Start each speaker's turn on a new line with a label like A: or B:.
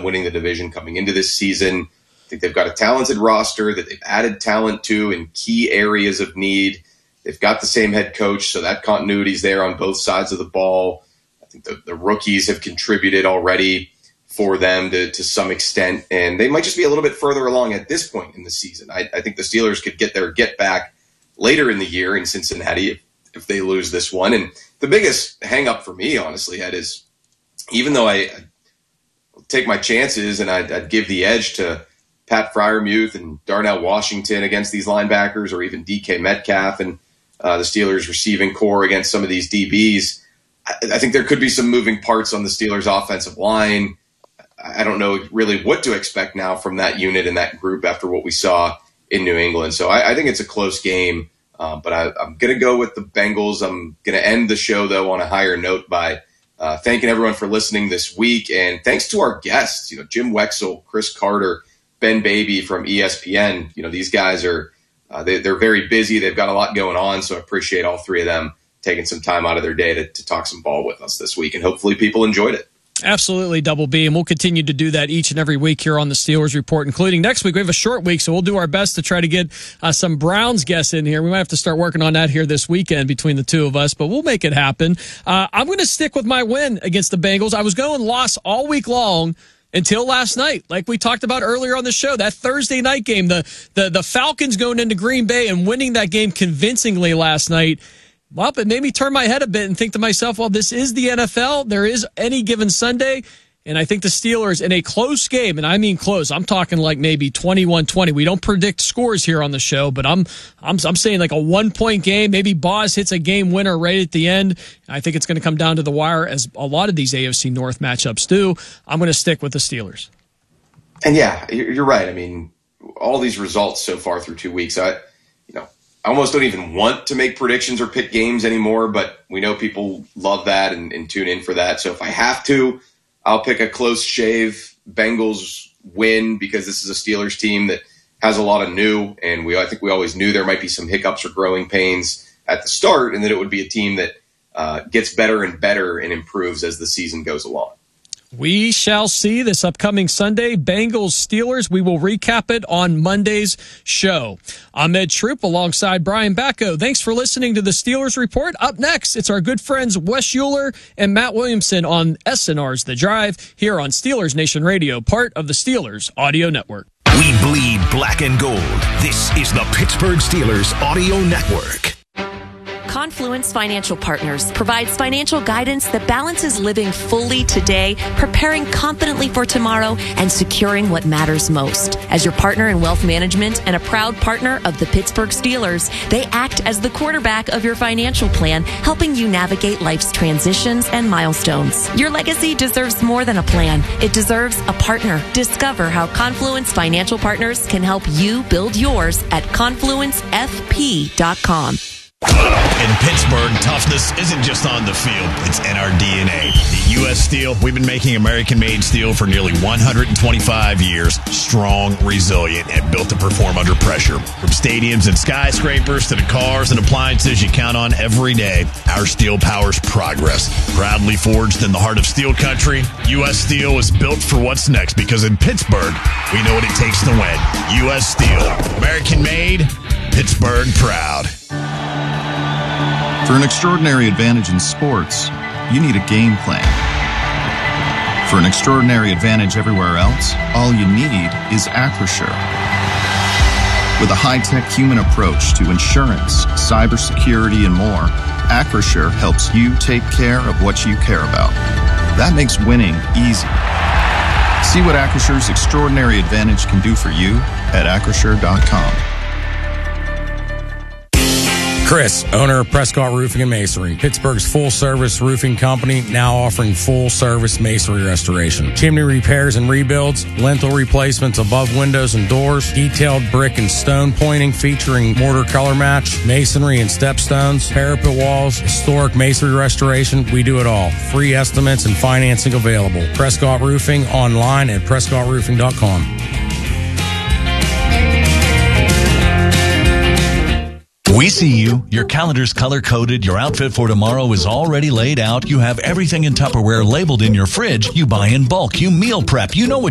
A: them winning the division coming into this season. I think they've got a talented roster that they've added talent to in key areas of need. They've got the same head coach, so that continuity is there on both sides of the ball. I think the rookies have contributed already for them to some extent, and they might just be a little bit further along at this point in the season. I think the Steelers could get their get back later in the year in Cincinnati if they lose this one. And the biggest hang up for me, honestly, Ed, is even though I take my chances and I'd give the edge to Pat Freiermuth and Darnell Washington against these linebackers, or even DK Metcalf and the Steelers receiving core against some of these DBs, I think there could be some moving parts on the Steelers offensive line. I don't know really what to expect now from that unit and that group after what we saw in New England. So I think it's a close game, but I'm going to go with the Bengals. I'm going to end the show, though, on a higher note by thanking everyone for listening this week. And thanks to our guests, Jim Wexell, Chris Carter, Ben Baby from ESPN. These guys are they're very busy. They've got a lot going on, so I appreciate all three of them taking some time out of their day to talk some ball with us this week, and hopefully people enjoyed it.
B: Absolutely, Double B, and we'll continue to do that each and every week here on the Steelers Report, including next week. We have a short week, so we'll do our best to try to get some Browns guests in here. We might have to start working on that here this weekend between the two of us, but we'll make it happen. I'm going to stick with my win against the Bengals. I was going loss all week long until last night, like we talked about earlier on the show. That Thursday night game, the Falcons going into Green Bay and winning that game convincingly last night. Well, it made me turn my head a bit and think to myself, well, this is the NFL. There is any given Sunday. And I think the Steelers in a close game, and I mean close, I'm talking like maybe 21-20. We don't predict scores here on the show, but I'm saying like a 1-point game. Maybe Boz hits a game winner right at the end. I think it's going to come down to the wire, as a lot of these AFC North matchups do. I'm going to stick with the Steelers.
A: And yeah, you're right. I mean, all these results so far through 2 weeks, I almost don't even want to make predictions or pick games anymore, but we know people love that and tune in for that. So if I have to, I'll pick a close shave Bengals win, because this is a Steelers team that has a lot of new, and I think we always knew there might be some hiccups or growing pains at the start, and that it would be a team that gets better and better and improves as the season goes along.
B: We shall see this upcoming Sunday, Bengals-Steelers. We will recap it on Monday's show. I'm Ed Troop alongside Brian Bacco. Thanks for listening to the Steelers Report. Up next, it's our good friends Wes Euler and Matt Williamson on SNR's The Drive here on Steelers Nation Radio, part of the Steelers Audio Network.
C: We bleed black and gold. This is the Pittsburgh Steelers Audio Network.
D: Confluence Financial Partners provides financial guidance that balances living fully today, preparing confidently for tomorrow, and securing what matters most. As your partner in wealth management and a proud partner of the Pittsburgh Steelers, they act as the quarterback of your financial plan, helping you navigate life's transitions and milestones. Your legacy deserves more than a plan. It deserves a partner. Discover how Confluence Financial Partners can help you build yours at confluencefp.com.
E: In Pittsburgh, toughness isn't just on the field, it's in our DNA. At U.S. Steel, we've been making American-made steel for nearly 125 years. Strong, resilient, and built to perform under pressure. From stadiums and skyscrapers to the cars and appliances you count on every day, our steel powers progress. Proudly forged in the heart of steel country, U.S. Steel is built for what's next, because in Pittsburgh, we know what it takes to win. U.S. Steel, American-made, Pittsburgh proud.
F: For an extraordinary advantage in sports, you need a game plan. For an extraordinary advantage everywhere else, all you need is Acrisure. With a high-tech human approach to insurance, cybersecurity, and more, Acrisure helps you take care of what you care about. That makes winning easy. See what Acrissure's extraordinary advantage can do for you at Acrisure.com.
G: Chris, owner of Prescott Roofing and Masonry, Pittsburgh's full-service roofing company, now offering full-service masonry restoration, chimney repairs and rebuilds, lintel replacements above windows and doors, detailed brick and stone pointing featuring mortar color match, masonry and stepstones, parapet walls, historic masonry restoration. We do it all. Free estimates and financing available. Prescott Roofing, online at PrescottRoofing.com.
H: We see you. Your calendar's color-coded. Your outfit for tomorrow is already laid out. You have everything in Tupperware labeled in your fridge. You buy in bulk. You meal prep. You know what